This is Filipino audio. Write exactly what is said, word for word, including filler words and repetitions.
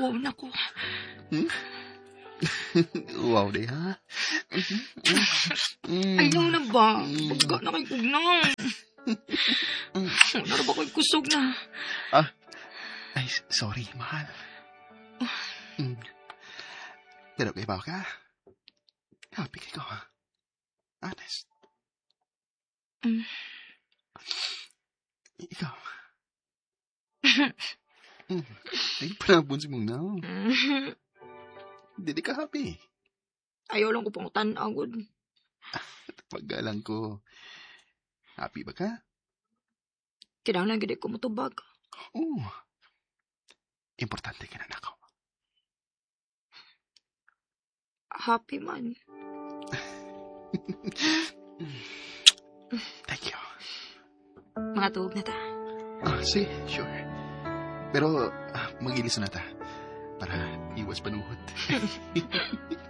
Uwaw na ko. Hmm? Wow, day, ha? Mm. Ayaw na ba? Mm. Pagka na kay kugnang. Wala na ba ko'y kusog na? Ah, ay, sorry, mahal. Mm. Pero kay ba ka? Happy kay ko, ha? Honest. Mm. Ikaw. Mm. Ay, panabon si mong now. Hindi di ka happy. Ayaw lang ko pang tanagod. Paggalang ko. Happy ba ka? Kinahanglan gid ko motubag. Oo. Importante ka na nako. Happy man. Thank you. Mga tuog na ta. Ah, sige, sure. Pero, ah, magilis na ta. Para iwas panuhot.